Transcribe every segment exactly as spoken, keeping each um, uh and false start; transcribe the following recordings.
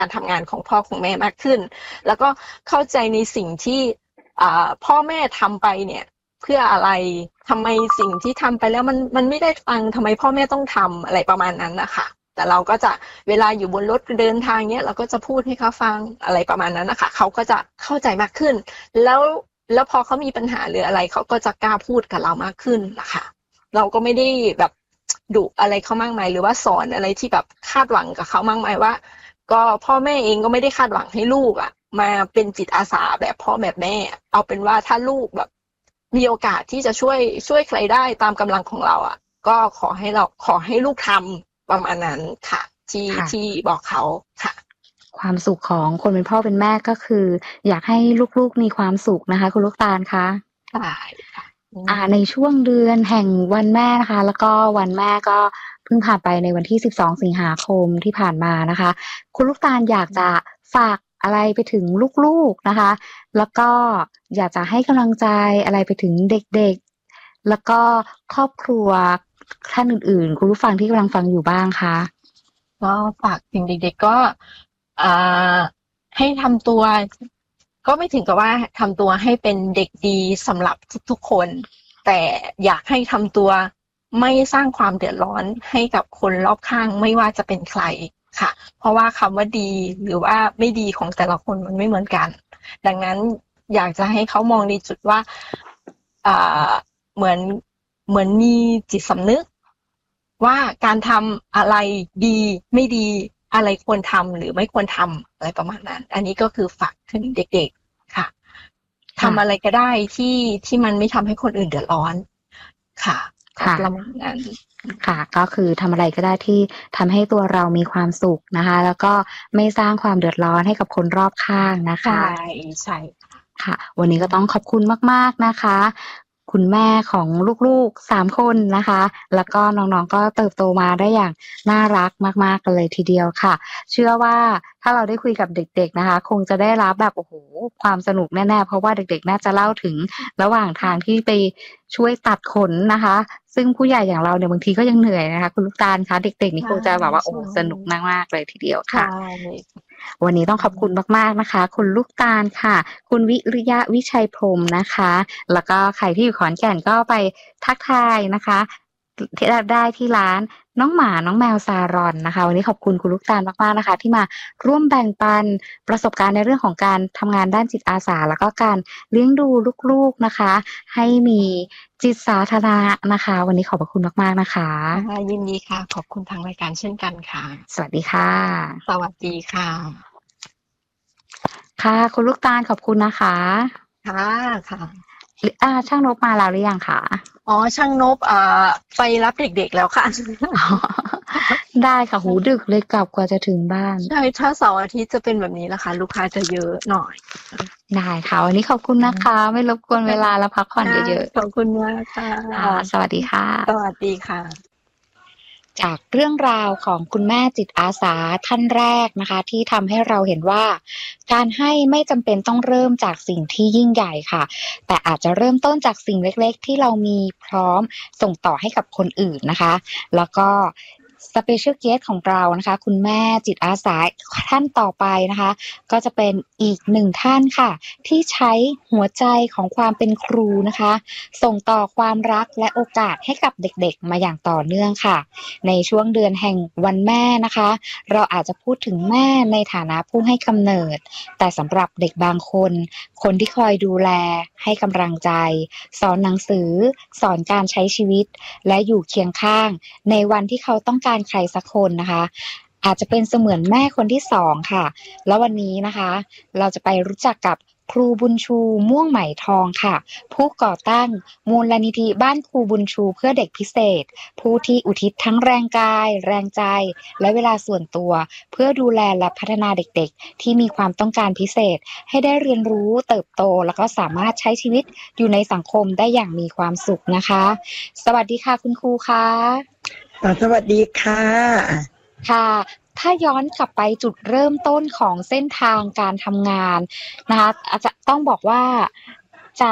การทำงานของพ่อของแม่มากขึ้นแล้วก็เข้าใจในสิ่งที่อ่าพ่อแม่ทำไปเนี่ยเพื่ออะไรทำไมสิ่งที่ทำไปแล้วมันมันไม่ได้ฟังทำไมพ่อแม่ต้องทำอะไรประมาณนั้นนะคะแต่เราก็จะเวลาอยู่บนรถเดินทางเนี้ยเราก็จะพูดให้เขาฟังอะไรประมาณนั้นนะคะเขาก็จะเข้าใจมากขึ้นแล้วแล้วพอเขามีปัญหาหรืออะไรเขาก็จะกล้าพูดกับเรามากขึ้นนะคะเราก็ไม่ได้แบบดุอะไรเขามากมายหรือว่าสอนอะไรที่แบบคาดหวังกับเขามากมายว่าก็พ่อแม่เองก็ไม่ได้คาดหวังให้ลูกอ่ะมาเป็นจิตอาสาแบบพ่อแบบแม่เอาเป็นว่าถ้าลูกแบบมีโอกาสที่จะช่วยช่วยใครได้ตามกำลังของเราอ่ะก็ขอให้เราขอให้ลูกทำประมาณนั้นค่ะที่ที่บอกเขาค่ะความสุขของคนเป็นพ่อเป็นแม่ก็คืออยากให้ลูกๆมีความสุขนะคะคุณลูกตาลคะใช่ค่ะอ่าในช่วงเดือนแห่งวันแม่นะคะแล้วก็วันแม่ก็เพิ่งผ่านไปในวันที่สิบสองสิงหาคมที่ผ่านมานะคะคุณลูกตาลอยากจะฝากอะไรไปถึงลูกๆนะคะแล้วก็อยากจะให้กำลังใจอะไรไปถึงเด็กๆแล้วก็ครอบครัวท่านอื่นๆคุณผู้ฟังที่กำลังฟังอยู่บ้างคะก็ฝากถึงเด็กๆก็อ่าให้ทำตัวก็ไม่ถึงกับว่าทำตัวให้เป็นเด็กดีสำหรับทุกๆคนแต่อยากให้ทำตัวไม่สร้างความเดือดร้อนให้กับคนรอบข้างไม่ว่าจะเป็นใครค่ะเพราะว่าคำว่าดีหรือว่าไม่ดีของแต่ละคนมันไม่เหมือนกันดังนั้นอยากจะให้เขามองในจุดว่าอ่าเหมือนเหมือนมีจิตสำนึกว่าการทำอะไรดีไม่ดีอะไรควรทำหรือไม่ควรทำอะไรประมาณนั้นอันนี้ก็คือฝากถึงเด็กๆค่ะทำอะไรก็ได้ที่ที่มันไม่ทำให้คนอื่นเดือดร้อนค่ะก็ประมาณนั้นค่ะก็คือทำอะไรก็ได้ที่ทำให้ตัวเรามีความสุขนะคะแล้วก็ไม่สร้างความเดือดร้อนให้กับคนรอบข้างนะคะใช่ใช่ค่ะวันนี้ก็ต้องขอบคุณมากๆนะคะคุณแม่ของลูกๆสามคนนะคะแล้วก็น้องๆก็เติบโตมาได้อย่างน่ารักมากๆกันเลยทีเดียวค่ะเชื่อว่าถ้าเราได้คุยกับเด็กๆนะคะคงจะได้รับแบบโอ้โหความสนุกแน่ๆเพราะว่าเด็กๆน่าจะเล่าถึงระหว่างทางที่ไปช่วยตัดขนนะคะซึ่งผู้ใหญ่อย่างเราเนี่ยบางทีก็ยังเหนื่อยนะคะคุณลูกตาลคะเด็กๆนี่คงจะแบบว่าโอ้โหสนุกมากๆเลยทีเดียวค่ะวันนี้ต้องขอบคุณมากๆนะคะคุณลูกตาลค่ะคุณวิริยะวิชัยพรหมนะคะแล้วก็ใครที่อยู่ขอนแก่นก็ไปทักทายนะคะได้ที่ร้านน้องหมาน้องแมวซารอนนะคะวันนี้ขอบคุณคุณลูกตาลมากๆนะคะที่มาร่วมแบ่งปันประสบการณ์ในเรื่องของการทำงานด้านจิตอาสาแล้วก็การเลี้ยงดูลูกๆนะคะให้มีจิตสาธารณะนะคะวันนี้ขอบพระคุณมากๆนะคะยินดีค่ะขอบคุณทางรายการเช่นกันค่ะสวัสดีค่ะสวัสดีค่ะค่ะคุณลูกตาลขอบคุณนะคะค่ะค่ะอ่าช่างนบมาแล้วหรือยังคะอ๋อช่างนบอ่าไปรับเด็กๆแล้วค่ะได้ค่ะหูดึกเลยกลับกว่าจะถึงบ้านใช่ถ้าเสาร์อาทิตย์จะเป็นแบบนี้แหละค่ะลูกค้าจะเยอะหน่อยได้ค่ะวันนี้ขอบคุณนะคะไม่รบกวนเวลาแล้วพักผ่อนเยอะๆขอบคุณมากค่ะสวัสดีค่ะสวัสดีค่ะจากเรื่องราวของคุณแม่จิตอาสาท่านแรกนะคะที่ทำให้เราเห็นว่าการให้ไม่จำเป็นต้องเริ่มจากสิ่งที่ยิ่งใหญ่ค่ะแต่อาจจะเริ่มต้นจากสิ่งเล็กๆที่เรามีพร้อมส่งต่อให้กับคนอื่นนะคะแล้วก็สเปเชียลเกสของเรานะคะคุณแม่จิตอาสาท่านต่อไปนะคะก็จะเป็นอีกหนึ่งท่านค่ะที่ใช้หัวใจของความเป็นครูนะคะส่งต่อความรักและโอกาสให้กับเด็กๆมาอย่างต่อเนื่องค่ะในช่วงเดือนแห่งวันแม่นะคะเราอาจจะพูดถึงแม่ในฐานะผู้ให้กำเนิดแต่สำหรับเด็กบางคนคนที่คอยดูแลให้กำลังใจสอนหนังสือสอนการใช้ชีวิตและอยู่เคียงข้างในวันที่เขาต้องการใครสักคนนะคะอาจจะเป็นเสมือนแม่คนที่สองค่ะแล้ววันนี้นะคะเราจะไปรู้จักกับครูบุญชูม่วงไหมทองค่ะผู้ก่อตั้งมูลนิธิบ้านครูบุญชูเพื่อเด็กพิเศษผู้ที่อุทิศทั้งแรงกายแรงใจและเวลาส่วนตัวเพื่อดูแลและพัฒนาเด็กๆที่มีความต้องการพิเศษให้ได้เรียนรู้เติบโตแล้วก็สามารถใช้ชีวิตอยู่ในสังคมได้อย่างมีความสุขนะคะสวัสดีค่ะคุณครูคะสวัสดีค่ะค่ะถ้าย้อนกลับไปจุดเริ่มต้นของเส้นทางการทำงานนะคะอาจจะต้องบอกว่าจาก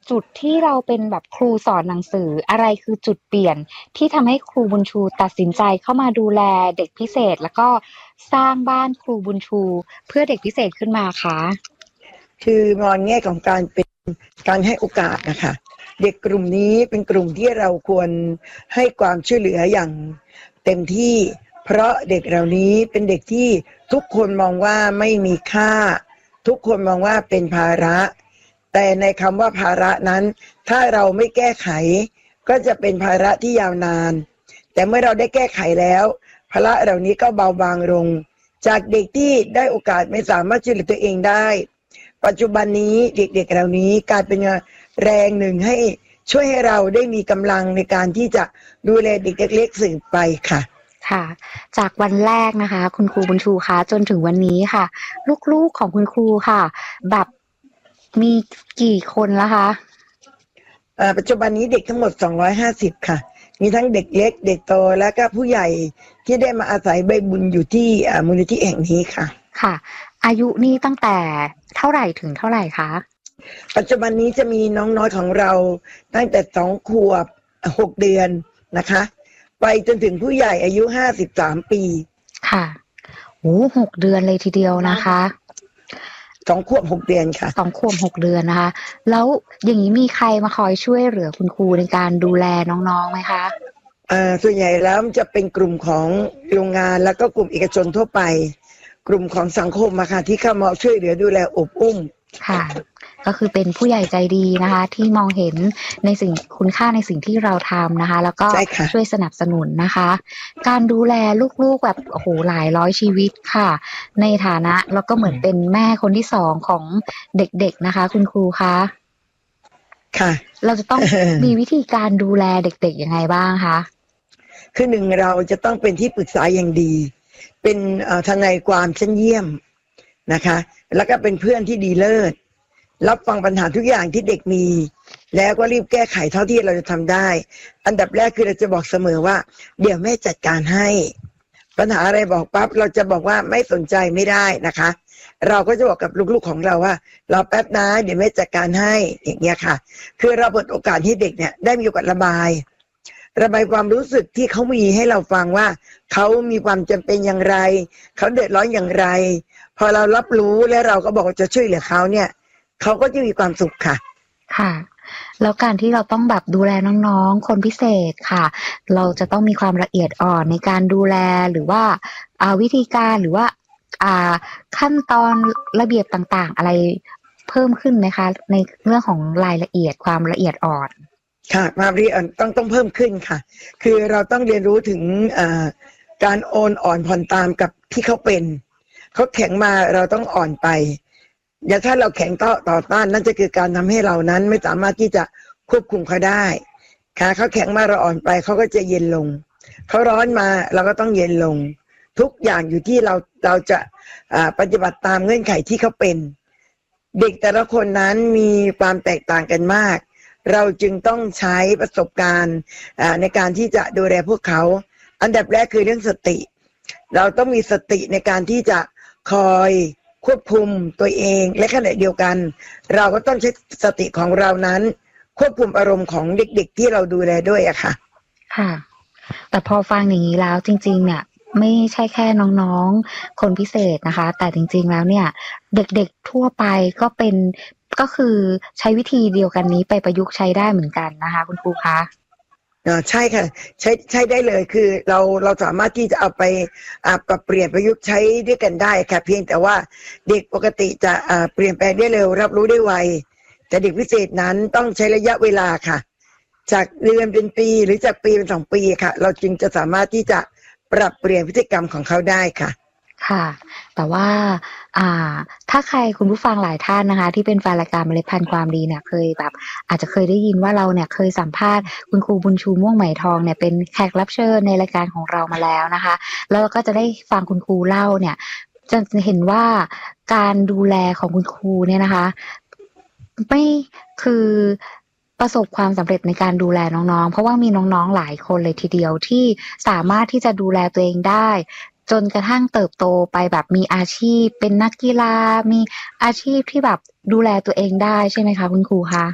จุดที่เราเป็นแบบครูสอนหนังสืออะไรคือจุดเปลี่ยนที่ทำให้ครูบุญชูตัดสินใจเข้ามาดูแลเด็กพิเศษแล้วก็สร้างบ้านครูบุญชูเพื่อเด็กพิเศษขึ้นมาคะคือมองแง่ของการเป็นการให้โอกาสนะคะเด็กกลุ่มนี้เป็นกลุ่มที่เราควรให้ความช่วยเหลืออย่างเต็มที่เพราะเด็กเหล่านี้เป็นเด็กที่ทุกคนมองว่าไม่มีค่าทุกคนมองว่าเป็นภาระแต่ในคำว่าภาระนั้นถ้าเราไม่แก้ไขก็จะเป็นภาระที่ยาวนานแต่เมื่อเราได้แก้ไขแล้วภาระเหล่านี้ก็เบาบางลงจากเด็กที่ได้โอกาสไม่สามารถช่วยเหลือตัวเองได้ปัจจุบันนี้เด็กๆเหล่านี้กลายเป็นแรงหนึ่งให้ช่วยให้เราได้มีกำลังในการที่จะดูแลเด็กเล็กๆสืบไปค่ะค่ะจากวันแรกนะคะคุณครูบุญชูคะจนถึงวันนี้ค่ะลูกๆของคุณครูค่ะแบบมีกี่คนแล้วคะปัจจุบันนี้เด็กทั้งหมดสองร้อยห้าสิบค่ะมีทั้งเด็กเล็กเด็กโตและก็ผู้ใหญ่ที่ได้มาอาศัยใบบุญอยู่ที่มูลนิธิแห่งนี้ค่ะค่ะอายุนี่ตั้งแต่เท่าไหร่ถึงเท่าไหร่คะปัจจุบันนี้จะมีน้องน้อยของเราตั้งแต่สองขวบหกเดือนนะคะไปจนถึงผู้ใหญ่อายุห้าสิบสามปีค่ะโอ้หกเดือนเลยทีเดียวนะคะสองขวบหกเดือนค่ะสองขวบหกเดือนนะคะแล้วอย่างนี้มีใครมาคอยช่วยเหลือคุณครูในการดูแลน้องๆไหมคะอ่าส่วนใหญ่แล้วจะเป็นกลุ่มของโรงงานแล้วก็กลุ่มเอกชนทั่วไปกลุ่มของสังคมมาค่ะที่เข้ามาช่วยเหลือดูแลอบอุ้มค่ะก็คือเป็นผู้ใหญ่ใจดีนะคะที่มองเห็นในสิ่งคุณค่าในสิ่งที่เราทำนะคะแล้วก็ช่วยสนับสนุนนะคะการดูแลลูกๆแบบโอ้โหหลายร้อยชีวิตค่ะในฐานะแล้วก็เหมือนเป็นแม่คนที่สองของเด็กๆนะคะคุณครูคะค่ะเราจะต้องมีวิธีการดูแลเด็กๆยังไงบ้างคะคือหนึ่งเราจะต้องเป็นที่ปรึกษาอย่างดีเป็นทนายความชั้นเยี่ยมนะคะแล้วก็เป็นเพื่อนที่ดีเลิศรับฟังปัญหาทุกอย่างที่เด็กมีแล้วก็รีบแก้ไขเท่าที่เราจะทำได้อันดับแรกคือเราจะบอกเสมอว่าเดี๋ยวแม่จัดการให้ปัญหาอะไรบอกปั๊บเราจะบอกว่าไม่สนใจไม่ได้นะคะเราก็จะบอกกับลูกๆของเราว่ารอแป๊บนะเดี๋ยวแม่จัดการให้อย่างเงี้ยค่ะคือเราเปิดโอกาสให้เด็กเนี่ยได้มีโอกาสระบายระบายความรู้สึกที่เขามีให้เราฟังว่าเขามีความจำเป็นอย่างไรเขาเดือดร้อนอย่างไรพอเรารับรู้และเราก็บอกว่าจะช่วยเหลือเขาเนี่ยเขาก็จะมีความสุขค่ะค่ะแล้วการที่เราต้องแบบดูแลน้องๆคนพิเศษค่ะเราจะต้องมีความละเอียดอ่อนในการดูแลหรือว่าอ่าวิธีการหรือว่าอ่าขั้นตอนระเบียบต่างๆอะไรเพิ่มขึ้นไหมคะในเรื่องของรายละเอียดความละเอียดอ่อนค่ะความละเอียดอ่อนต้องต้องเพิ่มขึ้นค่ะคือเราต้องเรียนรู้ถึงอ่าการโอนอ่อนผ่อนตามกับที่เขาเป็นเขาแข็งมาเราต้องอ่อนไปอย่าถ้าเราแข็งต่อต่อต้านนั่นจะคือการทำให้เรานั้นไม่สามารถที่จะควบคุมเขาได้ค่ะเขาแข็งมาเราอ่อนไปเขาก็จะเย็นลงเขาร้อนมาเราก็ต้องเย็นลงทุกอย่างอยู่ที่เราเราจะปฏิบัติตามเงื่อนไขที่เขาเป็นเด็กแต่ละคนนั้นมีความแตกต่างกันมากเราจึงต้องใช้ประสบการณ์ในการที่จะดูแลพวกเขาอันดับแรกคือเรื่องสติเราต้องมีสติในการที่จะคอยควบคุมตัวเองและขณะเดียวกันเราก็ต้องใช้สติของเรานั้นควบคุมอารมณ์ของเด็กๆที่เราดูแลด้วยอะค่ะค่ะแต่พอฟังอย่างนี้แล้วจริงๆเนี่ยไม่ใช่แค่น้องๆคนพิเศษนะคะแต่จริงๆแล้วเนี่ยเด็กๆทั่วไปก็เป็นก็คือใช้วิธีเดียวกันนี้ไปประยุกต์ใช้ได้เหมือนกันนะคะคุณครูคะอ่าใช่ค่ะใช้ใช้ได้เลยคือเราเราสามารถที่จะเอาไปอ่าปรับเปลี่ยนประยุกต์ใช้ด้วยกันได้ค่ะเพียงแต่ว่าเด็กปกติจะอ่าเปลี่ยนแปลงได้เร็วรับรู้ได้ไวแต่เด็กพิเศษนั้นต้องใช้ระยะเวลาค่ะจากเดือนเป็นปีหรือจากปีเป็นสองปีค่ะเราจึงจะสามารถที่จะปรับเปลี่ยนพฤติกรรมของเขาได้ค่ะค่ะแต่ว่าอ่าถ้าใครคุณผู้ฟังหลายท่านนะคะที่เป็นแฟนรายการเมล็ดพันธุ์ความดีเนี่ยเคยแบบอาจจะเคยได้ยินว่าเราเนี่ยเคยสัมภาษณ์คุณครูบุญชูม่วงไหมทองเนี่ยเป็นแขกรับเชิญในรายการของเรามาแล้วนะคะแล้วเราก็จะได้ฟังคุณครูเล่าเนี่ยจะเห็นว่าการดูแลของคุณครูเนี่ยนะคะไม่คือประสบความสำเร็จในการดูแลน้องๆเพราะว่ามีน้องๆหลายคนเลยทีเดียวที่สามารถที่จะดูแลตัวเองได้จนกระทั่งเติบโตไปแบบมีอาชีพเป็นนักกีฬามีอาชีพที่แบบดูแลตัวเองได้ใช่ไหมคะคุณครูคะ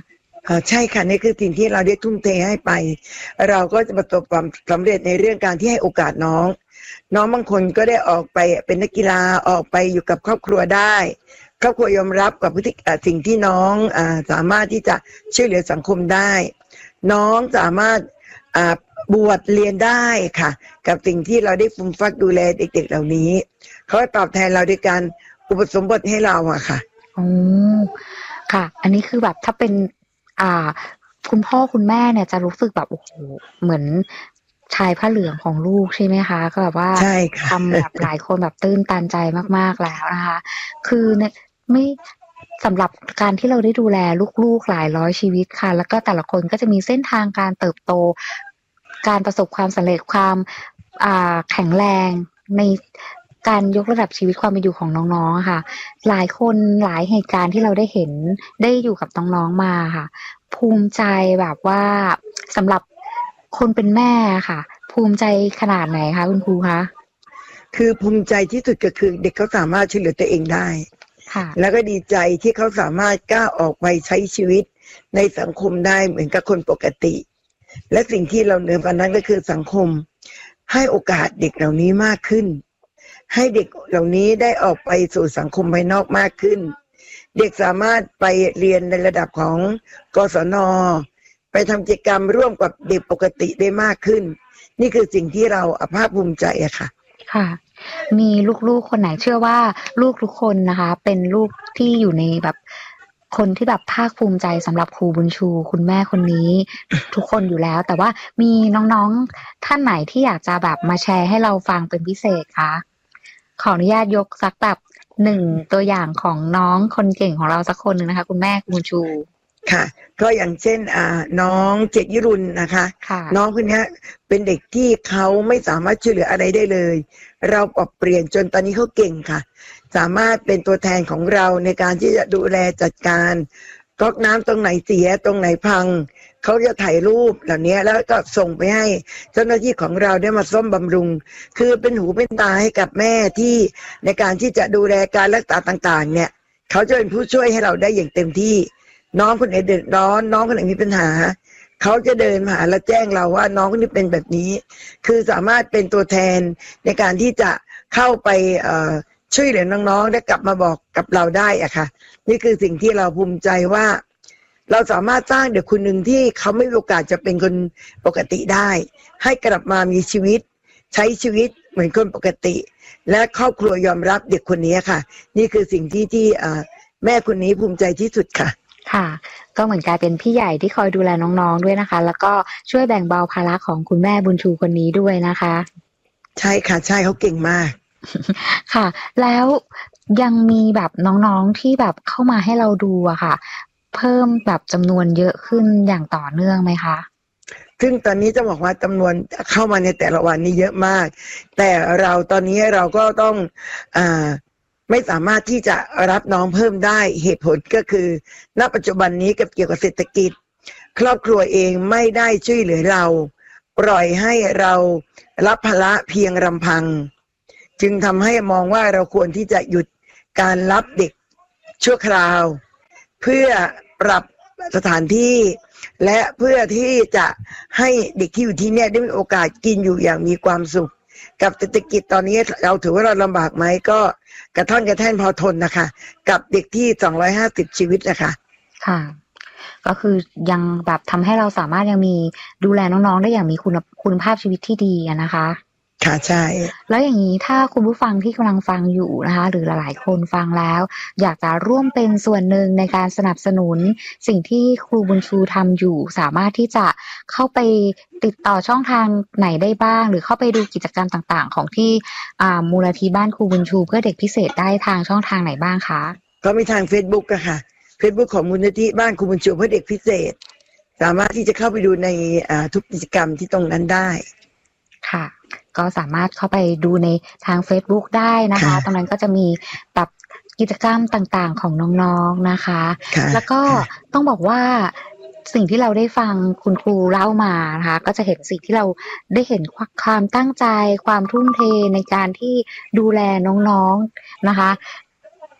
อ่าใช่ค่ะนี่คือสิ่งที่เราได้ทุ่มเทให้ไปเราก็จะประสบความสำเร็จในเรื่องการที่ให้โอกาสน้องน้องบางคนก็ได้ออกไปเป็นนักกีฬาออกไปอยู่กับครอบครัวได้ครอบครัวยอมรับกับพฤติสิ่งที่น้องอ่าสามารถที่จะช่วยเหลือสังคมได้น้องสามารถอ่าบวชเรียนได้ค่ะกับสิ่งที่เราได้ฟูมฟักดูแลเด็กๆเหล่านี้เขาตอบแทนเราด้วยการอุปสมบทให้เราอะค่ะอ๋อค่ะอันนี้คือแบบถ้าเป็นอ่าคุณพ่อคุณแม่เนี่ยจะรู้สึกแบบโอ้โหเหมือนชายผ้าเหลืองของลูกใช่ไหมคะก็แบบว่าใช่ค่ะทำแบบหลายคนแบบตื้นตันใจมากๆแล้วนะคะคือเนี่ยไม่สำหรับการที่เราได้ดูแลลูกๆหลายร้อยชีวิตค่ะแล้วก็แต่ละคนก็จะมีเส้นทางการเติบโตการประสบความสำเร็จความอ่าแข็งแรงในการยกระดับชีวิตความเป็นอยู่ของน้องๆค่ะหลายคนหลายเหตุการณ์ที่เราได้เห็นได้อยู่กับน้องๆมาค่ะภูมิใจแบบว่าสำหรับคนเป็นแม่ค่ะภูมิใจขนาดไหนคะคุณครูคะคือภูมิใจที่สุดก็คือเด็กเขาสามารถช่วยเหลือตัวเองได้ค่ะแล้วก็ดีใจที่เขาสามารถกล้าออกไปใช้ชีวิตในสังคมได้เหมือนกับคนปกติและสิ่งที่เราเหนือกว่านั้นก็คือสังคมให้โอกาสเด็กเหล่านี้มากขึ้นให้เด็กเหล่านี้ได้ออกไปสู่สังคมภายนอกมากขึ้นเด็กสามารถไปเรียนในระดับของกศน.ไปทำกิจกรรมร่วมกับเด็กปกติได้มากขึ้นนี่คือสิ่งที่เราภาคภูมิใจอะค่ะค่ะมีลูกๆคนไหนเชื่อว่าลูกทุกคนนะคะเป็นลูกที่อยู่ในแบบคนที่แบบภาคภูมิใจสำหรับครูบุญชูคุณแม่คนนี้ทุกคนอยู่แล้วแต่ว่ามีน้องๆท่านไหนที่อยากจะแบบมาแชร์ให้เราฟังเป็นพิเศษคะขออนุญาตยกสักแบบหนึ่งตัวอย่างของน้องคนเก่งของเราสักคนหนึ่งนะคะคุณแม่คุณบุญชูค่ะก็อย่างเช่นอ่าน้องเจตยิรุณนะคะน้องคนนี้เป็นเด็กที่เขาไม่สามารถช่วยเหลืออะไรได้เลยเราปรับเปลี่ยนจนตอนนี้เขาเก่งค่ะสามารถเป็นตัวแทนของเราในการที่จะดูแลจัดการก๊อกน้ำตรงไหนเสียตรงไหนพังเขาจะถ่ายรูปเหล่านี้แล้วก็ส่งไปให้เจ้าหน้าที่ของเราได้มาซ่อมบำรุงคือเป็นหูเป็นตาให้กับแม่ที่ในการที่จะดูแลการรักษาต่างๆเนี่ยเขาจะเป็นผู้ช่วยให้เราได้อย่างเต็มที่น้องคนไหนเดือดร้อนน้องคนไหนมีปัญหาเขาจะเดินมาหาและแจ้งเราว่าน้องคนนี้เป็นแบบนี้คือสามารถเป็นตัวแทนในการที่จะเข้าไปช่วยเหลือน้องๆได้กลับมาบอกกับเราได้อะค่ะนี่คือสิ่งที่เราภูมิใจว่าเราสามารถสร้างเด็กคนหนึ่งที่เขาไม่มีโอกาสจะเป็นคนปกติได้ให้กลับมามีชีวิตใช้ชีวิตเหมือนคนปกติและครอบครัวยอมรับเด็กคนนี้ค่ะนี่คือสิ่งที่ที่แม่คนนี้ภูมิใจที่สุดค่ะค่ะก็เหมือนกลายเป็นพี่ใหญ่ที่คอยดูแลน้องๆด้วยนะคะแล้วก็ช่วยแบ่งเบาภาระของคุณแม่บุญชูคนนี้ด้วยนะคะใช่ค่ะใช่เขาเก่งมากค่ะแล้วยังมีแบบน้องๆที่แบบเข้ามาให้เราดูอะค่ะเพิ่มแบบจำนวนเยอะขึ้นอย่างต่อเนื่องไหมคะซึ่งตอนนี้จะบอกว่าจำนวนเข้ามาในแต่ละวันนี้เยอะมากแต่เราตอนนี้เราก็ต้องอ่าไม่สามารถที่จะรับน้องเพิ่มได้เหตุผลก็คือณปัจจุบันนี้กับเกี่ยวกับเศรษฐกิจครอบครัวเองไม่ได้ช่วยเหลือเราปล่อยให้เรารับภาระเพียงลำพังจึงทำให้มองว่าเราควรที่จะหยุดการรับเด็กชั่วคราวเพื่อปรับสถานที่และเพื่อที่จะให้เด็กที่อยู่ที่นี่ได้มีโอกาสกินอยู่อย่างมีความสุขกับเศรษฐกิจตอนนี้เราถือว่าเราลำบากไหมก็กระท่อนกระแท่นพอทนนะคะกับเด็กที่สองร้อยห้าสิบชีวิตนะคะค่ะก็คือยังแบบทำให้เราสามารถยังมีดูแลน้องๆได้อย่างมีคุณคุณภาพชีวิตที่ดีนะคะค่ะใช่แล้วอย่างนี้ถ้าคุณผู้ฟังที่กำลังฟังอยู่นะคะหรือหลายๆคนฟังแล้วอยากจะร่วมเป็นส่วนหนึ่งในการสนับสนุนสิ่งที่ครูบุญชูทำอยู่สามารถที่จะเข้าไปติดต่อช่องทางไหนได้บ้างหรือเข้าไปดูกิจกรรมต่างๆของที่มูลนิธิบ้านครูบุญชูเพื่อเด็กพิเศษได้ทางช่องทางไหนบ้างคะก็มีทาง Facebook อะค่ะ Facebook ของมูลนิธิบ้านครูบุญชูเพื่อเด็กพิเศษสามารถที่จะเข้าไปดูในทุกกิจกรรมที่ตรงนั้นได้ค่ะก็สามารถเข้าไปดูในทาง Facebook ได้นะคะตรงนั้นก็จะมีแบบกิจกรรมต่างๆของน้องๆนะคะแล้วก็ต้องบอกว่าสิ่งที่เราได้ฟังคุณครูเล่ามานะคะก็จะเห็นสิ่งที่เราได้เห็นความตั้งใจความทุ่มเทในการที่ดูแลน้องๆนะคะ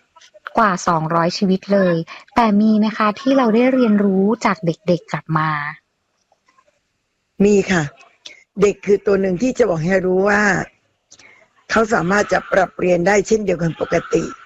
กว่าสองร้อยชีวิตเลยแต่มีไหมคะที่เราได้เรียนรู้จากเด็กๆกลับมามีค่ะเด็กคือตัวหนึ่งที่จะบอกให้รู้ว่าเขาสามารถจะปรับเปลี่ยนได้เช่นเดียวกันปกติ